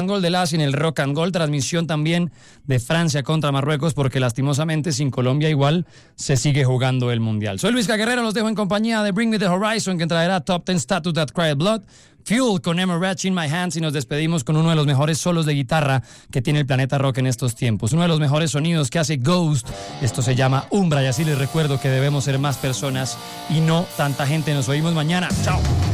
Gol de Las y en el Rock and Gold, transmisión también de Francia contra Marruecos, porque lastimosamente sin Colombia igual se sigue jugando el Mundial. Soy Luis Guerrero, los dejo en compañía de Bring Me the Horizon, que traerá Top 10 Statue That Cried Blood, Fuel con Emma Ratch in My Hands, y nos despedimos con uno de los mejores solos de guitarra que tiene el planeta rock en estos tiempos, uno de los mejores sonidos que hace Ghost. Esto se llama Umbra, y así les recuerdo que debemos ser más personas y no tanta gente. Nos oímos mañana. Chao.